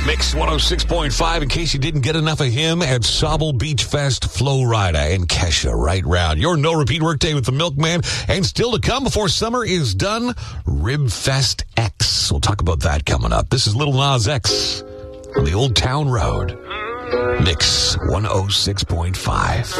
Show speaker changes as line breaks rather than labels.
Mix 106.5, in case you didn't get enough of him, at Sobel Beach Fest, Flo Rida and Kesha right round. Your no-repeat workday with the Milkman. And still to come before summer is done, Rib Fest X. We'll talk about that coming up. This is Lil Nas X on the Old Town Road. Mix 106.5.